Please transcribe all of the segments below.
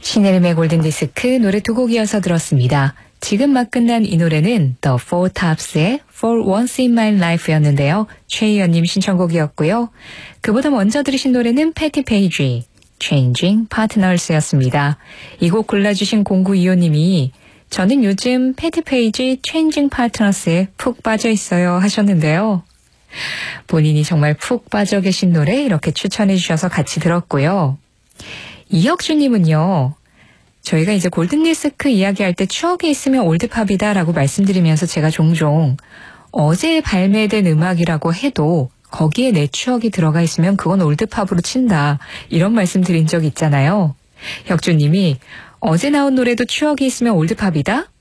신혜림의 골든디스크 노래 두 곡 이어서 들었습니다. 지금 막 끝난 이 노래는 The Four Tops의 For Once in My Life였는데요. 최희연님 신청곡이었고요. 그보다 먼저 들으신 노래는 패티 페이지, Changing Partners였습니다. 이 곡 골라주신 0925님이 저는 요즘 패티 페이지 Changing Partners에 푹 빠져 있어요 하셨는데요. 본인이 정말 푹 빠져 계신 노래 이렇게 추천해 주셔서 같이 들었고요. 이혁주님은요. 저희가 이제 골든디스크 이야기할 때 추억이 있으면 올드팝이다 라고 말씀드리면서 제가 종종 어제 발매된 음악이라고 해도 거기에 내 추억이 들어가 있으면 그건 올드팝으로 친다. 이런 말씀 드린 적 있잖아요. 혁주님이 어제 나온 노래도 추억이 있으면 올드팝이다?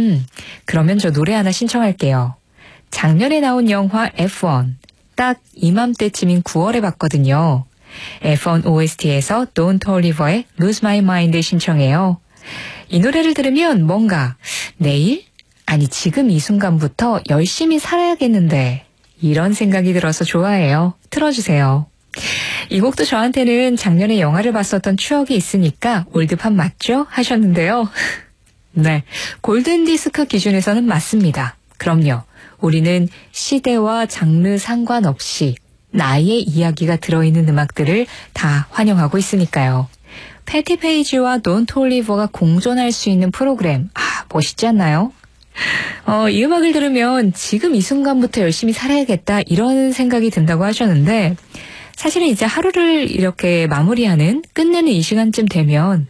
그러면 저 노래 하나 신청할게요. 작년에 나온 영화 F1 딱 이맘때쯤인 9월에 봤거든요. F1 OST에서 Don Toliver의 Lose My Mind 신청해요. 이 노래를 들으면 뭔가 내일? 아니 지금 이 순간부터 열심히 살아야겠는데 이런 생각이 들어서 좋아해요. 틀어주세요. 이 곡도 저한테는 작년에 영화를 봤었던 추억이 있으니까 올드팝 맞죠? 하셨는데요. 네, 골든디스크 기준에서는 맞습니다. 그럼요. 우리는 시대와 장르 상관없이 나의 이야기가 들어있는 음악들을 다 환영하고 있으니까요. 패티 페이지와 돈 톨리버가 공존할 수 있는 프로그램, 멋있지 않나요? 이 음악을 들으면 지금 이 순간부터 열심히 살아야겠다 이런 생각이 든다고 하셨는데 사실은 이제 하루를 이렇게 마무리하는 끝내는 이 시간쯤 되면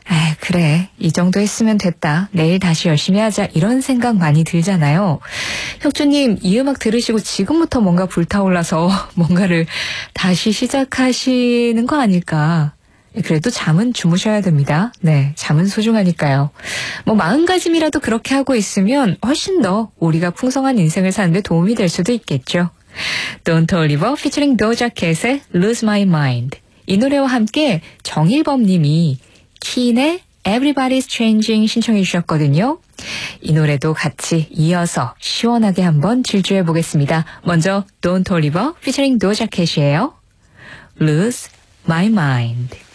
그래 이 정도 했으면 됐다 내일 다시 열심히 하자 이런 생각 많이 들잖아요. 혁주님 이 음악 들으시고 지금부터 뭔가 불타올라서 뭔가를 다시 시작하시는 거 아닐까. 그래도 잠은 주무셔야 됩니다. 네, 잠은 소중하니까요. 마음가짐이라도 그렇게 하고 있으면 훨씬 더 우리가 풍성한 인생을 사는데 도움이 될 수도 있겠죠. Don Toliver featuring Doja Cat의 Lose My Mind. 이 노래와 함께 정일범 님이 킨의 Everybody's Changing 신청해 주셨거든요. 이 노래도 같이 이어서 시원하게 한번 질주해 보겠습니다. 먼저 Don Toliver featuring Doja Cat이에요. Lose My Mind.